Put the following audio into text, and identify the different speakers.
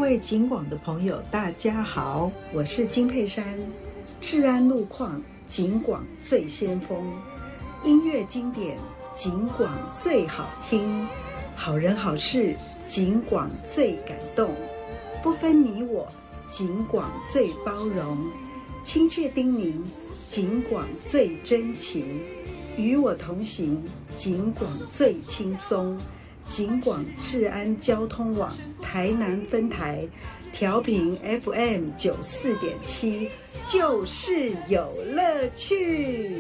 Speaker 1: 位警广的朋友，大家好，我是金佩珊。治安路况，警广最先锋；音乐经典，警广最好听；好人好事，警广最感动；不分你我，警广最包容；亲切叮咛，警广最真情；与我同行，警广最轻松。警广治安交通网台南分台调频 FM 94.7，就是有乐趣。